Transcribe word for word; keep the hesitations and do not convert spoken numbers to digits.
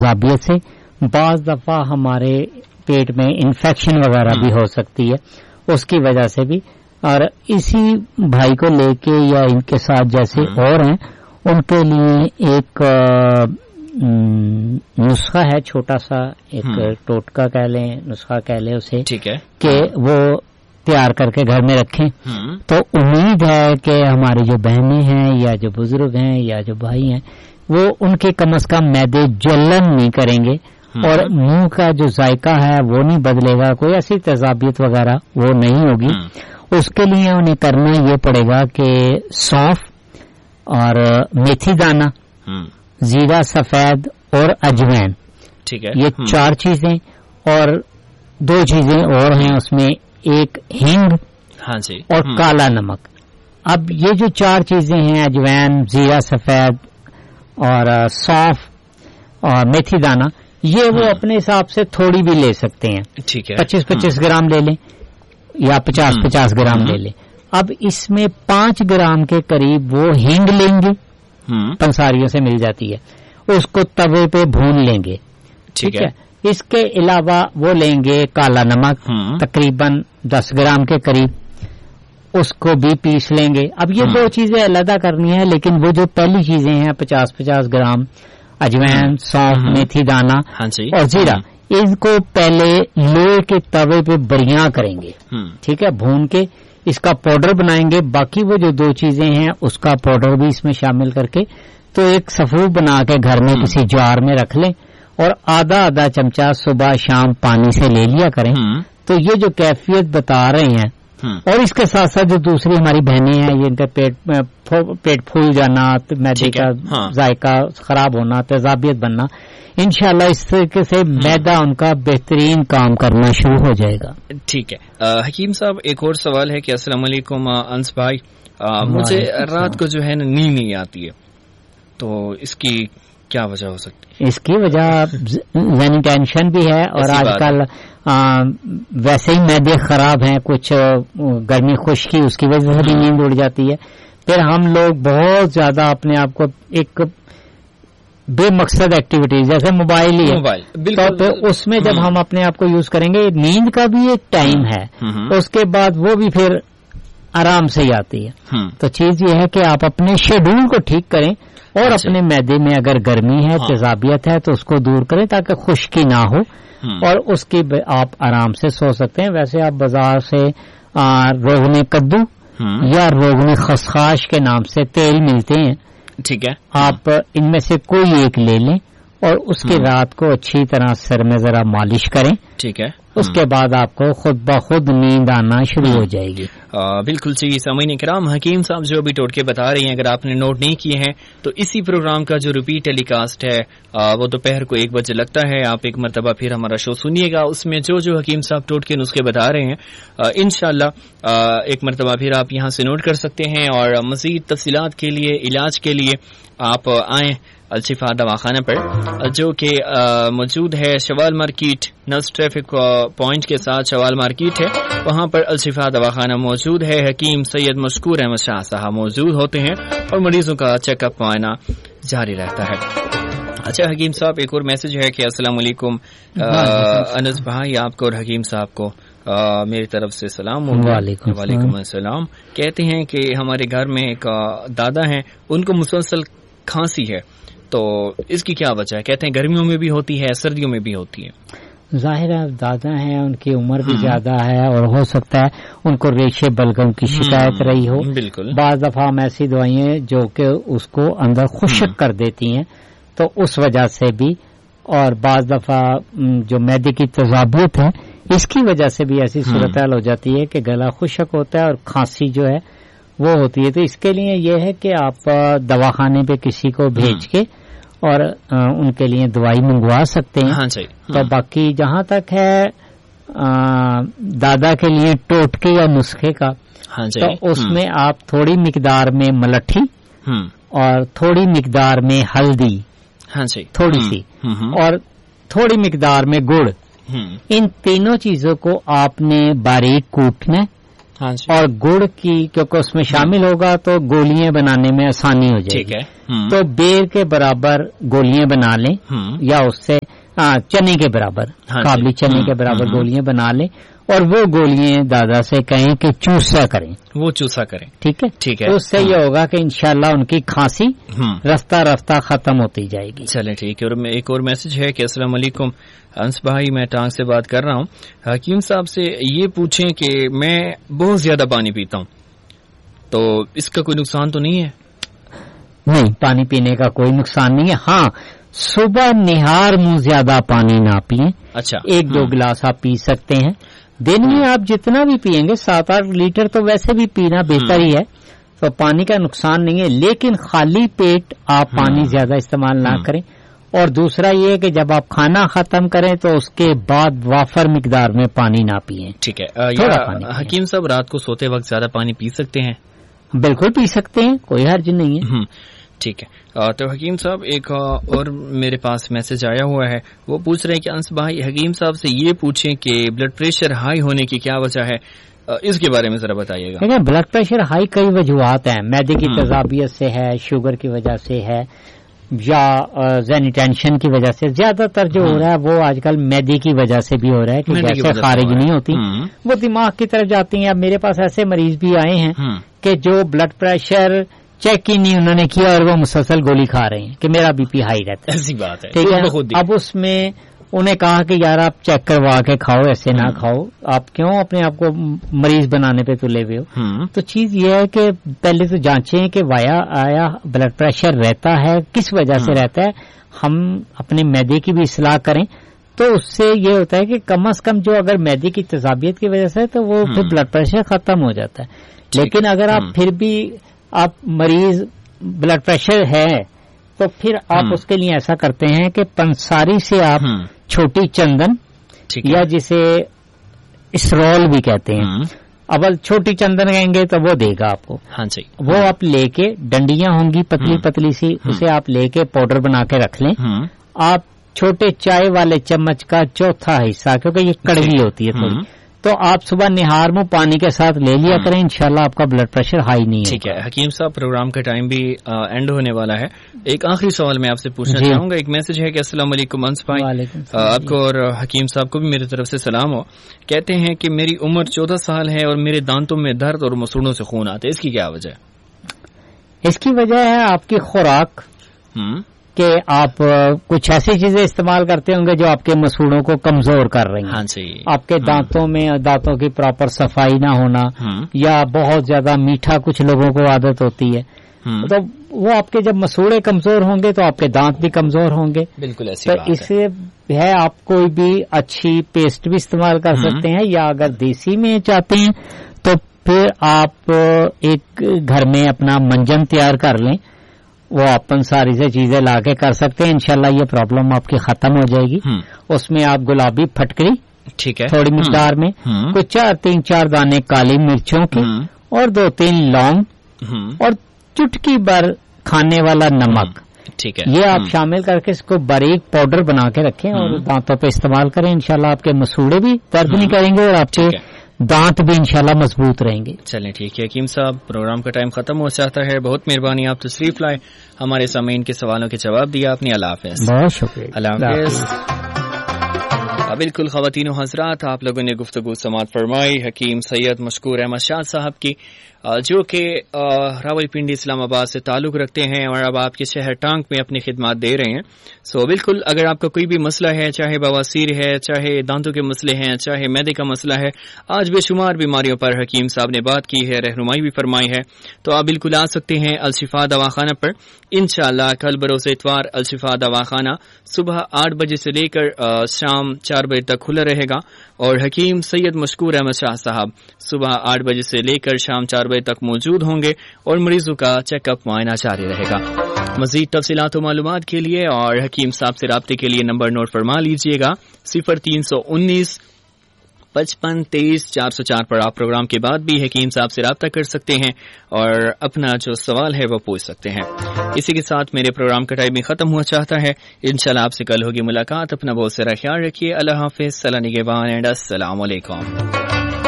تیزابیت سے. بعض دفعہ ہمارے پیٹ میں انفیکشن وغیرہ بھی ہو سکتی ہے اس کی وجہ سے بھی. اور اسی بھائی کو لے کے یا ان کے ساتھ جیسے اور ہیں ان کے لیے ایک نسخہ ہے چھوٹا سا, ایک ٹوٹکا کہہ لیں, نسخہ کہہ لیں اسے, ٹھیک ہے, کہ وہ تیار کر کے گھر میں رکھیں. تو امید ہے کہ ہماری جو بہنیں ہیں یا جو بزرگ ہیں یا جو بھائی ہیں وہ ان کے کم از کم معدے جلن نہیں کریں گے اور منہ کا جو ذائقہ ہے وہ نہیں بدلے گا, کوئی ایسی تیزابیت وغیرہ وہ نہیں ہوگی. اس کے لیے انہیں کرنا یہ پڑے گا کہ سونف اور میتھی دانہ, زیرہ سفید اور اجوین, ٹھیک ہے, یہ چار چیزیں, اور دو چیزیں اور ہیں اس میں, ایک ہینگ ہاں جی اور کالا نمک. اب یہ جو چار چیزیں ہیں اجوین, زیرہ سفید اور سونف اور میتھی دانہ, یہ وہ اپنے حساب سے تھوڑی بھی لے سکتے ہیں, ٹھیک ہے, پچیس پچیس گرام لے لیں یا پچاس پچاس گرام لے لیں. اب اس میں پانچ گرام کے قریب وہ ہینگ لیں گے, پنساریوں سے مل جاتی ہے, اس کو توے پہ بھون لیں گے, ٹھیک ہے. اس کے علاوہ وہ لیں گے کالا نمک تقریباً دس گرام کے قریب, اس کو بھی پیس لیں گے. اب یہ دو چیزیں علیحدہ کرنی ہے, لیکن وہ جو پہلی چیزیں ہیں پچاس پچاس گرام اجوین, سونف, میتھی دانہ اور زیرہ, ان کو پہلے لوہے کے توے پہ بریاں کریں گے, ٹھیک ہے, بھون کے اس کا پاؤڈر بنائیں گے. باقی وہ جو دو چیزیں ہیں اس کا پاؤڈر بھی اس میں شامل کر کے تو ایک سفوف بنا کے گھر میں کسی جار میں رکھ لیں اور آدھا آدھا چمچہ صبح شام پانی سے لے لیا کریں. تو یہ جو کیفیت بتا رہے ہیں, اور اس کے ساتھ ساتھ جو دوسری ہماری بہنیں ہیں جن کا پیٹ پیٹ پھول جانا, معدے کا ذائقہ خراب ہونا, تیزابیت بننا, انشاءاللہ اس طریقے سے معدہ ان کا بہترین کام کرنا شروع ہو جائے گا. ٹھیک ہے. حکیم صاحب ایک اور سوال ہے کہ السلام علیکم انس بھائی, مجھے رات کو جو ہے نا نیند نہیں آتی ہے, تو اس کی کیا وجہ ہو سکتی ہے؟ اس کی وجہ ذہنی ٹینشن بھی ہے, اور آج کل ویسے ہی معدے خراب ہیں, کچھ گرمی خشکی, اس کی وجہ سے بھی نیند اڑ جاتی ہے. پھر ہم لوگ بہت زیادہ اپنے آپ کو ایک بے مقصد ایکٹیویٹیز جیسے موبائل ہی ہے, تو پھر اس میں جب ہم اپنے آپ کو یوز کریں گے, نیند کا بھی ایک ٹائم ہے, اس کے بعد وہ بھی پھر آرام سے ہی آتی ہے. تو چیز یہ ہے کہ آپ اپنے شیڈول کو ٹھیک کریں اور اپنے معدے میں اگر گرمی ہے, تیزابیت ہے, تو اس کو دور کریں تاکہ خشکی نہ ہو, اور اس کی آپ آرام سے سو سکتے ہیں. ویسے آپ بازار سے روغن کدو یا روغن خسخاش کے نام سے تیل ملتے ہیں, ٹھیک ہے, آپ ان میں سے کوئی ایک لے لیں اور اس کی رات کو اچھی طرح سر میں ذرا مالش کریں, ٹھیک ہے. اس کے بعد آپ کو خود بخود نیند آنا شروع ہو جائے گی. بالکل صحیح. سامعین کرام, حکیم صاحب جو ابھی ٹوٹکے بتا رہے ہیں, اگر آپ نے نوٹ نہیں کیے ہیں تو اسی پروگرام کا جو ریپیٹ ٹیلی کاسٹ ہے وہ دوپہر کو ایک بجے لگتا ہے, آپ ایک مرتبہ پھر ہمارا شو سنیے گا. اس میں جو جو حکیم صاحب ٹوٹکے نسخے بتا رہے ہیں انشاءاللہ ایک مرتبہ پھر آپ یہاں سے نوٹ کر سکتے ہیں, اور مزید تفصیلات کے لیے, علاج کے لیے آپ آئیں الشفا دواخانہ پر, جو کہ موجود ہے شوال مارکیٹ, نرس ٹریفک پوائنٹ کے ساتھ شوال مارکیٹ ہے, وہاں پر الشفا دواخانہ موجود ہے. حکیم سید مشکور احمد شاہ صاحب موجود ہوتے ہیں اور مریضوں کا چیک اپ معائنہ جاری رہتا ہے. اچھا حکیم صاحب, ایک اور میسج ہے کہ السلام علیکم انس بھائی, آپ کو اور حکیم صاحب کو آ, میری طرف سے سلام. وعلیکم السلام. کہتے ہیں کہ ہمارے گھر میں ایک دادا ہیں, ان کو مسلسل کھانسی ہے, تو اس کی کیا وجہ ہے؟ کہتے ہیں گرمیوں میں بھی ہوتی ہے, سردیوں میں بھی ہوتی ہے. ظاہر ہے دادا ہیں, ان کی عمر بھی زیادہ ہے, اور ہو سکتا ہے ان کو ریشے بلغم کی شکایت رہی ہو. بالکل. بعض دفعہ ہم ایسی دوائیں جو کہ اس کو اندر خشک کر دیتی ہیں, تو اس وجہ سے بھی, اور بعض دفعہ جو معدے کی تیزابیت ہے اس کی وجہ سے بھی ایسی صورتحال ہو جاتی ہے کہ گلا خشک ہوتا ہے اور کھانسی جو ہے وہ ہوتی ہے. تو اس کے لیے یہ ہے کہ آپ دواخانے پہ کسی کو بھیج کے اور ان کے لیے دوائی منگوا سکتے ہیں. ہاں جی. تو باقی جہاں تک ہے دادا کے لیے ٹوٹکے یا نسخے کا, ہاں جی, تو اس میں آپ تھوڑی مقدار میں ملٹھی اور تھوڑی مقدار میں ہلدی, ہاں جی, تھوڑی سی, اور تھوڑی مقدار میں گڑ, ان تینوں چیزوں کو آپ نے باریک کوٹنا, اور گڑ کی کیونکہ اس میں شامل ہوگا تو گولیاں بنانے میں آسانی ہو جائے گی. تو بیر کے برابر گولیاں بنا لیں یا اس سے ہاں چنے کے برابر کابلی چنے کے برابر گولیاں بنا لیں اور وہ گولیاں دادا سے کہیں کہ چوسا کریں, وہ چوسا کریں. ٹھیک ہے ٹھیک ہے. تو اس سے یہ ہوگا کہ انشاءاللہ ان کی کھانسی رفتہ رفتہ ختم ہوتی جائے گی. چلیں ٹھیک ہے. اور ایک اور میسج ہے کہ السلام علیکم انس بھائی, میں ٹانگ سے بات کر رہا ہوں. حکیم صاحب سے یہ پوچھیں کہ میں بہت زیادہ پانی پیتا ہوں تو اس کا کوئی نقصان تو نہیں ہے؟ نہیں, پانی پینے کا کوئی نقصان نہیں ہے. ہاں صبح نہار منہ زیادہ پانی نہ پئیں. اچھا, ایک دو گلاس آپ پی سکتے ہیں. دن میں آپ جتنا بھی پیئیں گے سات آٹھ لیٹر تو ویسے بھی پینا بہتر ہی ہے, تو پانی کا نقصان نہیں ہے. لیکن خالی پیٹ آپ پانی زیادہ استعمال نہ کریں. اور دوسرا یہ کہ جب آپ کھانا ختم کریں تو اس کے بعد وافر مقدار میں پانی نہ پئیں. ٹھیک ہے. حکیم صاحب رات کو سوتے وقت زیادہ پانی پی سکتے ہیں؟ بالکل پی سکتے ہیں, کوئی حرج نہیں ہے. ٹھیک ہے. تو حکیم صاحب ایک اور میرے پاس میسج آیا ہوا ہے, وہ پوچھ رہے ہیں کہ انس بھائی حکیم صاحب سے یہ پوچھیں کہ بلڈ پریشر ہائی ہونے کی کیا وجہ ہے, اس کے بارے میں ذرا بتائیے گا. بلڈ پریشر ہائی کئی وجوہات ہیں. معدے کی تذابیت سے ہے, شوگر کی وجہ سے ہے, یا ذہنی ٹینشن کی وجہ سے. زیادہ تر جو ہو رہا ہے وہ آج کل معدے کی وجہ سے بھی ہو رہا ہے کہ جیسے خارج نہیں ہوتی وہ دماغ کی طرف جاتی ہیں. اب میرے پاس ایسے مریض بھی آئے ہیں کہ جو بلڈ پریشر چیک ہی نہیں انہوں نے کیا اور وہ مسلسل گولی کھا رہے ہیں کہ میرا بی پی ہائی رہتا ہے. ایسی بات ہے. ٹھیک ہے. اب اس میں انہیں کہا کہ یار آپ چیک کروا کے کھاؤ, ایسے نہ کھاؤ, آپ کیوں اپنے آپ کو مریض بنانے پہ تلے ہوئے ہو. تو چیز یہ ہے کہ پہلے تو جانچیں کہ وایا آیا بلڈ پریشر رہتا ہے, کس وجہ سے رہتا ہے. ہم اپنے معدے کی بھی اصلاح کریں تو اس سے یہ ہوتا ہے کہ کم از کم جو اگر معدے کی تذابیت کی وجہ سے تو وہ پھر بلڈ پریشر ختم ہو جاتا ہے. لیکن اگر آپ پھر بھی آپ مریض بلڈ پریشر ہے تو پھر آپ اس کے لیے ایسا کرتے ہیں کہ پنساری سے آپ چھوٹی چندن یا جسے اسرول بھی کہتے ہیں, اول چھوٹی چندن کہیں گے تو وہ دے گا آپ کو. ہاں جی. وہ آپ لے کے ڈنڈیاں ہوں گی پتلی پتلی سی, اسے آپ لے کے پاؤڈر بنا کے رکھ لیں. آپ چھوٹے چائے والے چمچ کا چوتھا حصہ, کیونکہ یہ کڑوی ہوتی ہے تھوڑی, تو آپ صبح نہار میں پانی کے ساتھ لے لیا کریں, انشاءاللہ آپ کا بلڈ پریشر ہائی نہیں ہے. ٹھیک ہے. حکیم صاحب پروگرام کا ٹائم بھی اینڈ ہونے والا ہے. ایک آخری سوال میں آپ سے پوچھنا چاہوں گا. ایک میسج ہے کہ السلام علیکم انس بھائی, آپ کو اور حکیم صاحب کو بھی میری طرف سے سلام ہو. کہتے ہیں کہ میری عمر چودہ سال ہے اور میرے دانتوں میں درد اور مسوڑوں سے خون آتے, اس کی کیا وجہ ہے؟ اس کی وجہ ہے آپ کی خوراک, کہ آپ کچھ ایسی چیزیں استعمال کرتے ہوں گے جو آپ کے مسوڑوں کو کمزور کر رہی ہیں. ہاں جی. آپ کے دانتوں میں دانتوں کی پراپر صفائی نہ ہونا, یا بہت زیادہ میٹھا کچھ لوگوں کو عادت ہوتی ہے, تو وہ آپ کے جب مسوڑے کمزور ہوں گے تو آپ کے دانت بھی کمزور ہوں گے. بالکل ایسی بات ہے. تو اس سے ہے آپ کوئی بھی اچھی پیسٹ بھی استعمال کر سکتے ہیں, یا اگر دیسی میں چاہتے ہیں تو پھر آپ ایک گھر میں اپنا منجن تیار کر لیں, وہ اپن ساری سے چیزیں لا کے کر سکتے ہیں. انشاءاللہ یہ پرابلم آپ کی ختم ہو جائے گی. اس میں آپ گلابی پھٹکری ٹھیک ہے تھوڑی مقدار میں, کچھ چار تین چار دانے کالی مرچوں کے, اور دو تین لونگ, اور چٹکی بھر کھانے والا نمک, ٹھیک ہے, یہ آپ شامل کر کے اس کو باریک پاؤڈر بنا کے رکھیں اور دانتوں پہ استعمال کریں. انشاءاللہ آپ کے مسوڑے بھی درد نہیں کریں گے اور آپ کے دانت بھی انشاءاللہ مضبوط رہیں گے. چلیں ٹھیک ہے. حکیم صاحب پروگرام کا ٹائم ختم ہو جاتا ہے. بہت مہربانی, آپ تشریف لائے, ہمارے سامعین کے سوالوں کے جواب دیا. اپنی اللہ حافظ. بہت شکریہ. اللہ حافظ. بالکل خواتین و حضرات, آپ لوگوں نے گفتگو سماعت فرمائی حکیم سید مشکور احمد شاہ صاحب کی, جو کہ راول پنڈی اسلام آباد سے تعلق رکھتے ہیں اور اب آپ کے شہر ٹانک میں اپنی خدمات دے رہے ہیں. سو بالکل اگر آپ کا کوئی بھی مسئلہ ہے, چاہے بواسیر ہے, چاہے دانتوں کے مسئلے ہیں, چاہے معدے کا مسئلہ ہے, آج بے شمار بیماریوں پر حکیم صاحب نے بات کی ہے, رہنمائی بھی فرمائی ہے, تو آپ بالکل آ سکتے ہیں الشفا دواخانہ پر. انشاءاللہ کل بروز اتوار الشفا دواخانہ صبح آٹھ بجے سے لے کر شام چار بجے تک کھلا رہے گا, اور حکیم سید مشکور احمد شاہ صاحب صبح آٹھ بجے سے لے کر شام چار بجے تک موجود ہوں گے, اور مریضوں کا چیک اپ معائنہ جاری رہے گا. مزید تفصیلات و معلومات کے لیے اور حکیم صاحب سے رابطے کے لیے نمبر نوٹ فرما لیجئے گا, صفر تین سو انیس پچپن تیئیس چار سو چار پر آپ پروگرام کے بعد بھی حکیم صاحب سے رابطہ کر سکتے ہیں اور اپنا جو سوال ہے وہ پوچھ سکتے ہیں. اسی کے ساتھ میرے پروگرام کا ٹائم بھی ختم ہوا چاہتا ہے. انشاءاللہ آپ سے کل ہوگی ملاقات. اپنا بہت سارا خیال رکھیے. اللہ حافظ. سلام نگہبان اینڈ السلام علیکم.